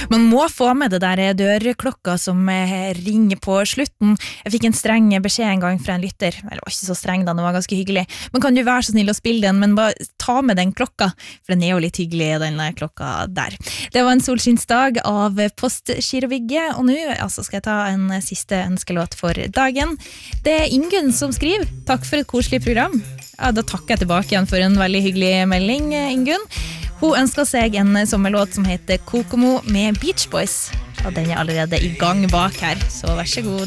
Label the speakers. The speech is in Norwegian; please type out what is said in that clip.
Speaker 1: Man må få med det der dørklokka som ringer på slutten. Jeg fikk en streng beskjed en gang fra en lytter, eller det var ikke så streng da, det var ganske hyggelig. Men kan du være så snill å spille den, men bare ta med den klokka, for den jo litt hyggelig, den klokka der. Det var en solskinnsdag av Postgirobygget, og nå skal jeg ta en siste ønskelåt for dagen. Det Ingunn som skriver. Takk for et koselig program. Ja, da takker jeg tilbake igjen for en veldig hyggelig melding, Ingunn. Hun ønsker seg en sommerlåt som heter Kokomo med Beach Boys, og den allerede i gang bak her, så vær så god.